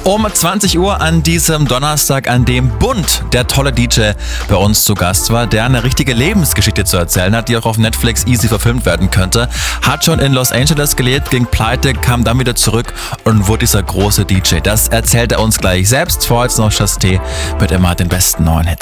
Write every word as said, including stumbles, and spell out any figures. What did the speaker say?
Um zwanzig Uhr an diesem Donnerstag, an dem Bund, der tolle D J, bei uns zu Gast war, der eine richtige Lebensgeschichte zu erzählen hat, die auch auf Netflix easy verfilmt werden könnte, hat schon in Los Angeles gelebt, ging pleite, kam dann wieder zurück und wurde dieser große D J. Das erzählt er uns gleich selbst. Vor jetzt noch Chasté mit immer den besten neuen Hits.